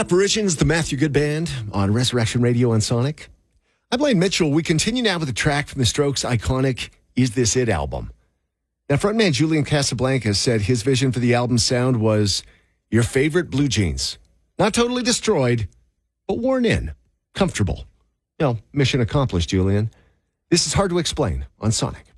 Apparitions, the Matthew Good Band on Resurrection Radio on Sonic. I'm Blaine Mitchell. We continue now with a track from the Strokes' iconic Is This It album. Now, frontman Julian Casablancas said his vision for the album's sound was your favorite blue jeans. Not totally destroyed, but worn in, comfortable. Mission accomplished, Julian. This is Hard to Explain on Sonic.